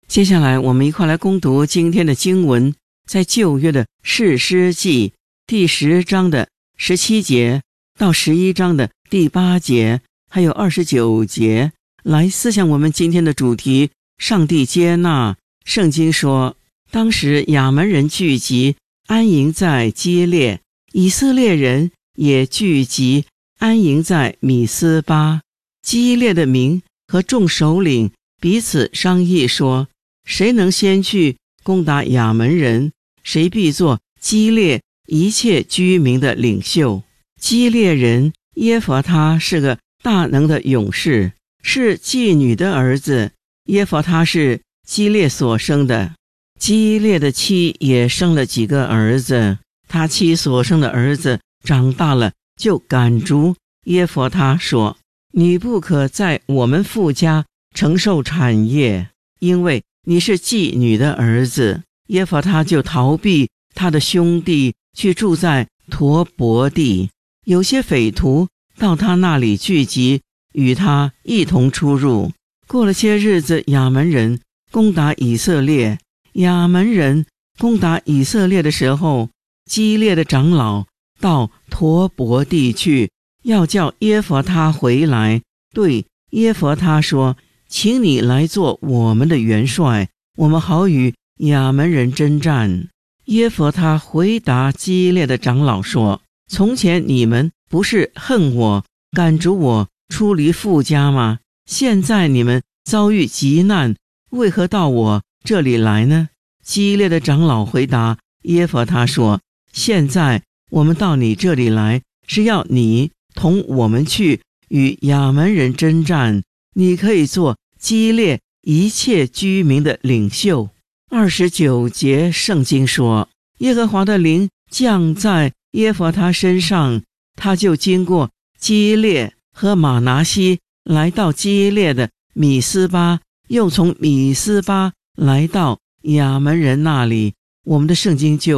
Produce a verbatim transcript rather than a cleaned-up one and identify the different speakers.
Speaker 1: 接下来我们一块来攻读今天的经文，在旧约的士师记第十章的十七节到十一章的第八节，还有二十九节，来思想我们今天的主题：上帝接纳。圣经说，当时亚门人聚集，安营在基列，以色列人也聚集，安营在米斯巴。基列的民和众首领彼此商议说，谁能先去攻打亚门人，谁必做基列一切居民的领袖。基列人耶弗他是个大能的勇士，是妓女的儿子。耶弗他是基列所生的，基列的妻也生了几个儿子，他妻所生的儿子长大了，就赶逐耶弗他说，你不可在我们父家承受产业，因为你是妓女的儿子。耶弗他就逃避他的兄弟，去住在陀伯地。有些匪徒到他那里聚集，与他一同出入。过了些日子，亚门人攻打以色列。亚门人攻打以色列的时候，基列的长老到陀伯地去，要叫耶弗他回来，对耶弗他说，请你来做我们的元帅，我们好与亚门人征战。耶弗他回答基列的长老说，从前你们不是恨我，赶逐我出离父家吗？现在你们遭遇急难，为何到我这里来呢？基列的长老回答耶弗他说，现在我们到你这里来，是要你同我们去与亚门人征战，你可以做基列一切居民的领袖。二十九节圣经说，耶和华的灵降在耶弗他身上，他就经过基列和玛拿西，来到基列的米斯巴，又从米斯巴来到亚门人那里。我们的圣经就